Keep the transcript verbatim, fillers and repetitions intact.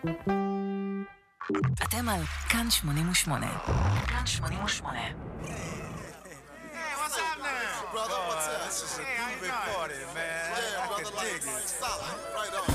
אתם על כאן שמונים ושמונה. כאן שמונים ושמונה. Hey, what's up now? Brother, what's up? This is a Hey, how you groovy doing? party, man. Yeah, I brother, can dig like, it. solid.